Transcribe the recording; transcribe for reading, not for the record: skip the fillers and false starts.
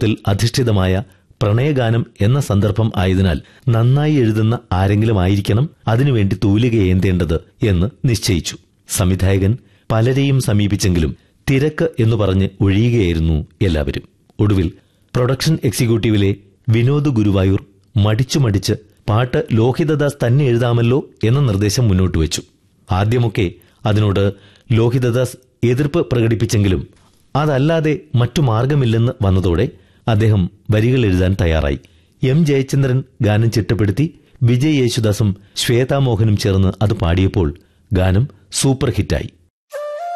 സൗഹൃദത്തിൽ അധിഷ്ഠിതമായ പ്രണയഗാനം എന്ന സന്ദർഭം ആയതിനാൽ നന്നായി എഴുതുന്ന ആരെങ്കിലും ആയിരിക്കണം അതിനുവേണ്ടി തൂലികയേന്തേണ്ടത് എന്ന് നിശ്ചയിച്ചു. സംവിധായകൻ പലരെയും സമീപിച്ചെങ്കിലും തിരക്ക് എന്ന് പറഞ്ഞ് ഒഴിയുകയായിരുന്നു എല്ലാവരും. ഒടുവിൽ പ്രൊഡക്ഷൻ എക്സിക്യൂട്ടീവിലെ വിനോദ് ഗുരുവായൂർ മടിച്ചു പാട്ട് ലോഹിതദാസ് തന്നെ എഴുതാമല്ലോ എന്ന നിർദ്ദേശം മുന്നോട്ട് വെച്ചു. ആദ്യമൊക്കെ അതിനോട് ലോഹിതദാസ് എതിർപ്പ് പ്രകടിപ്പിച്ചെങ്കിലും അതല്ലാതെ മറ്റു മാർഗമില്ലെന്ന് വന്നതോടെ അദ്ദേഹം വരികൾ എഴുതാൻ തയ്യാറായി. എം ജയചന്ദ്രൻ ഗാനം ചിട്ടപ്പെടുത്തി വിജയ് യേശുദാസും ശ്വേതാമോഹനും ചേർന്ന് അത് പാടിയപ്പോൾ ഗാനം സൂപ്പർ ഹിറ്റായി.